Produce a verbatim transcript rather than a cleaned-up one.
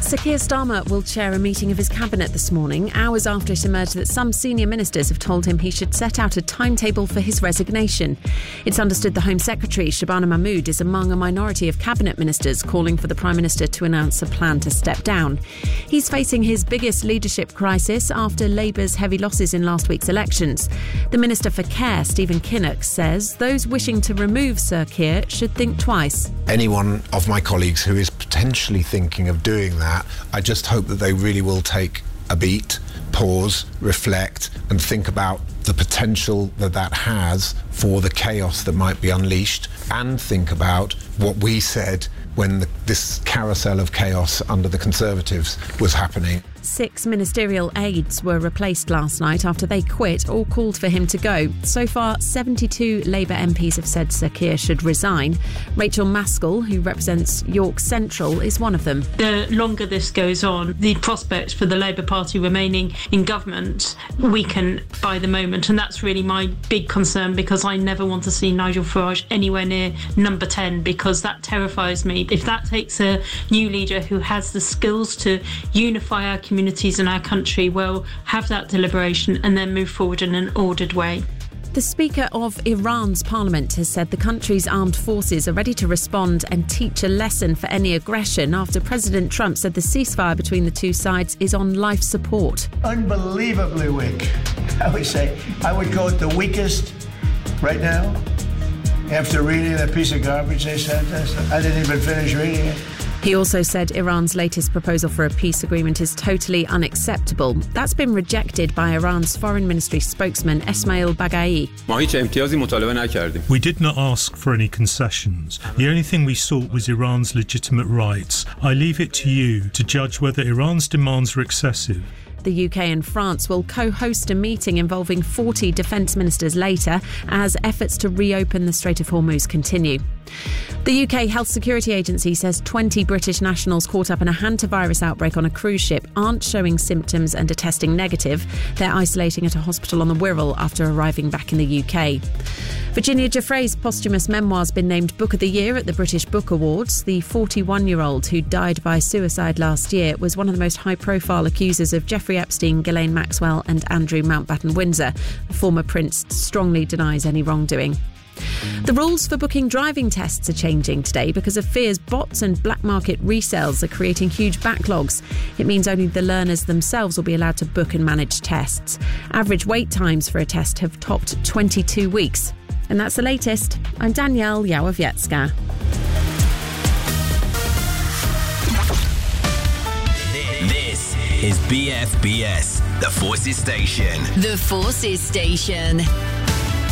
Sir Keir Starmer will chair a meeting of his cabinet this morning, hours after it emerged that some senior ministers have told him he should set out a timetable for his resignation. It's understood the Home Secretary, Shabana Mahmood, is among a minority of cabinet ministers calling for the Prime Minister to announce a plan to step down. He's facing his biggest leadership crisis after Labour's heavy losses in last week's elections. The Minister for Care, Stephen Kinnock, says those wishing to remove Sir Keir should think twice. Anyone of my colleagues who is potentially thinking of doing that, I just hope that they really will take a beat, pause, reflect, and think about the potential that that has for the chaos that might be unleashed, and think about what we said when the, this carousel of chaos under the Conservatives was happening. Six ministerial aides were replaced last night after they quit or called for him to go. So far, seventy-two Labour M Ps have said Sir Keir should resign. Rachel Maskell, who represents York Central, is one of them. The longer this goes on, the prospects for the Labour Party remaining in government weaken by the moment, and that's really my big concern, because I never want to see Nigel Farage anywhere near number ten, because that terrifies me. If that takes a new leader who has the skills to unify our communities and our country, will have that deliberation and then move forward in an ordered way. The Speaker of Iran's parliament has said the country's armed forces are ready to respond and teach a lesson for any aggression after President Trump said the ceasefire between the two sides is on life support. Unbelievably weak, I would say. I would call it the weakest right now. After reading that piece of garbage they sent us, I didn't even finish reading it. He also said Iran's latest proposal for a peace agreement is totally unacceptable. That's been rejected by Iran's Foreign Ministry spokesman Esmail Baghai. We did not ask for any concessions. The only thing we sought was Iran's legitimate rights. I leave it to you to judge whether Iran's demands are excessive. The U K and France will co-host a meeting involving forty defence ministers later as efforts to reopen the Strait of Hormuz continue. The U K Health Security Agency says twenty British nationals caught up in a hantavirus outbreak on a cruise ship aren't showing symptoms and are testing negative. They're isolating at a hospital on the Wirral after arriving back in the U K. Virginia Giuffre's posthumous memoir's been named Book of the Year at the British Book Awards. The forty-one-year-old who died by suicide last year was one of the most high-profile accusers of Jeffrey Epstein, Ghislaine Maxwell and Andrew Mountbatten-Windsor. The former prince strongly denies any wrongdoing. The rules for booking driving tests are changing today because of fears bots and black market resales are creating huge backlogs. It means only the learners themselves will be allowed to book and manage tests. Average wait times for a test have topped twenty-two weeks. And that's the latest. I'm Danielle Yawowiecka. This is B F B S, the Forces Station. The Forces Station.